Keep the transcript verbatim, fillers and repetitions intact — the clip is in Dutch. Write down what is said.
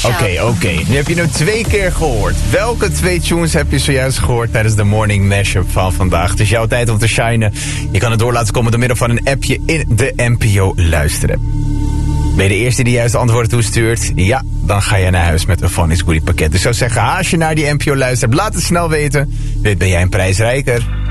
speciaal. Oké, okay, oké. Okay. Nu heb je nu twee keer gehoord. Welke twee tunes heb je zojuist gehoord tijdens de morning mashup van vandaag? Het is jouw tijd om te shinen. Je kan het door laten komen door middel van een appje in de N P O Luisteren. Ben je de eerste die juist de antwoorden toestuurt? Ja, dan ga je naar huis met een Funnies Goodie pakket. Dus ik zou zeggen, haast je naar die N P O Luisteren. Laat het snel weten. Dit ben jij een prijsrijker.